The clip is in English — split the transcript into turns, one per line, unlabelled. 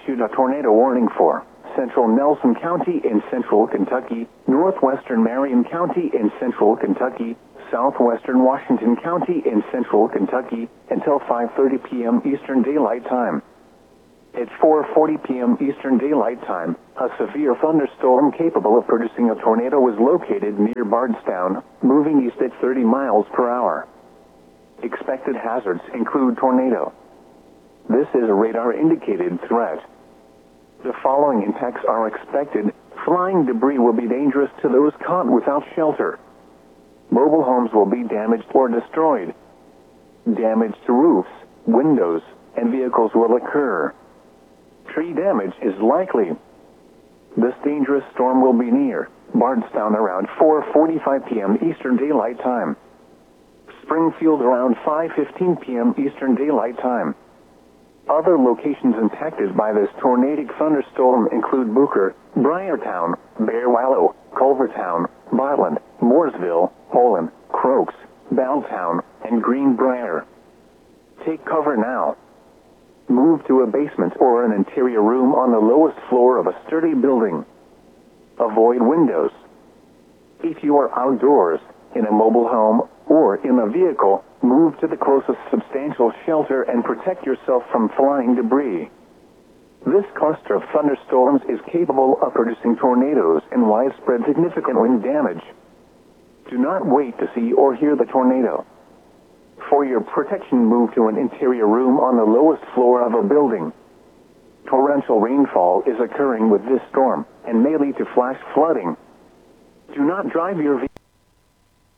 issued a tornado warning for central Nelson County in central Kentucky, northwestern Marion County in central Kentucky, southwestern Washington County in central Kentucky, until 5:30 p.m. Eastern Daylight Time. At 4:40 p.m. Eastern Daylight Time, a severe thunderstorm capable of producing a tornado was located near Bardstown, moving east at 30 miles per hour. Expected hazards include tornado. This is a radar-indicated threat. The following impacts are expected. Flying debris will be dangerous to those caught without shelter. Mobile homes will be damaged or destroyed. Damage to roofs, windows, and vehicles will occur. Tree damage is likely. This dangerous storm will be near Bardstown around 4:45 p.m. Eastern Daylight Time. Springfield around 5:15 p.m. Eastern Daylight Time. Other locations impacted by this tornadic thunderstorm include Booker, Briartown, Bear Wallow, Culvertown, Botland, Mooresville, Olin, Crokes, Belltown, and Greenbrier. Take cover now. Move to a basement or an interior room on the lowest floor of a sturdy building. Avoid windows. If you are outdoors, in a mobile home, or in a vehicle, move to the closest substantial shelter and protect yourself from flying debris. This cluster of thunderstorms is capable of producing tornadoes and widespread significant wind damage. Do not wait to see or hear the tornado. For your protection, move to an interior room on the lowest floor of a building. Torrential rainfall is occurring with this storm and may lead to flash flooding. Do not drive your vehicle